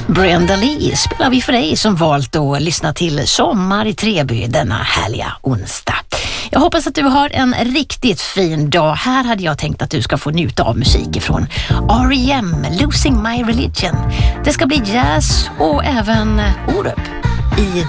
Brenda Lee spelar vi för dig som valt att lyssna till Sommar i Treby denna härliga onsdag. Jag hoppas att du har en riktigt fin dag. Här hade jag tänkt att du ska få njuta av musik från R.E.M. Losing My Religion. Det ska bli jazz och även Orup i